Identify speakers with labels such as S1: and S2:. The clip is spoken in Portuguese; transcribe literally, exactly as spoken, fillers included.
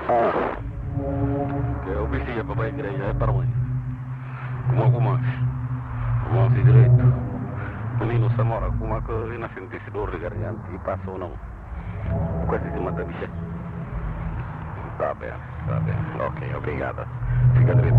S1: Ah. Que eu preciso para a igreja, é para onde? Como algumas. Vamos direito. Menino Samora, como é que eu nasci nesse dor de garganta e passou não? Quase se mata, bicha. Tá bem, tá bem. Ok, obrigada. Fica direito.